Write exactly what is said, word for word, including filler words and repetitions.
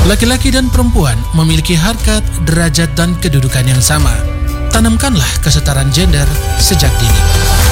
Laki-laki dan perempuan memiliki harkat, derajat, dan kedudukan yang sama. Tanamkanlah kesetaraan gender sejak dini.